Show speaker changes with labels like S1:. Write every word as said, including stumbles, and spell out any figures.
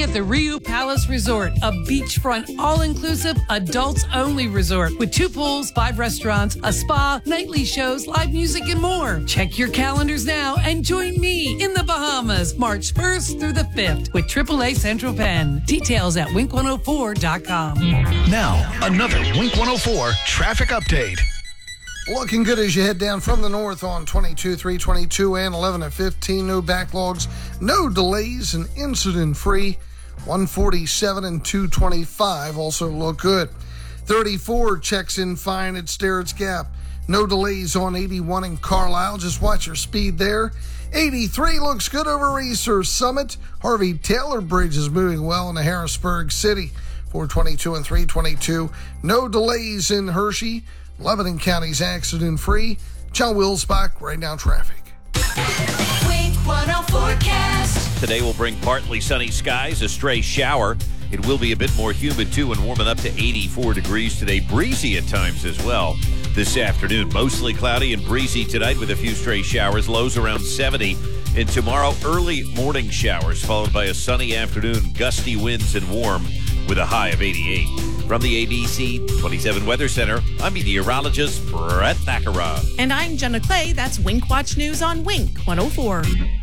S1: at the Rio Palace Resort, a beachfront, all-inclusive, adults-only resort with two pools, five restaurants, a spa, nightly shows, live music, and more. Check your calendars now and join me in the Bahamas, March first through the fifth with triple A Central Penn. Details at wink one oh four dot com.
S2: Now, another Wink one oh four traffic update.
S3: Looking good as you head down from the north on twenty-two, three twenty-two and eleven and fifteen. No backlogs, no delays, and incident-free. one forty-seven and two twenty-five also look good. thirty-four checks in fine at Sterrett's Gap. No delays on eighty-one in Carlisle. Just watch your speed there. eighty-three looks good over Research Summit. Harvey Taylor Bridge is moving well into Harrisburg City. four twenty-two and three twenty-two. No delays in Hershey. Lebanon County's accident-free. John Wilsbach, right now traffic.
S4: Wink one oh forecast.
S5: Today will bring partly sunny skies, a stray shower. It will be a bit more humid, too, and warming up to eighty-four degrees today. Breezy at times as well this afternoon. Mostly cloudy and breezy tonight with a few stray showers. Lows around seventy. And tomorrow, early morning showers, followed by a sunny afternoon, gusty winds and warm with a high of eighty-eight. From the A B C twenty-seven Weather Center, I'm meteorologist Brett Thakara.
S6: And I'm Jenna Clay. That's Wink Watch News on Wink one oh four.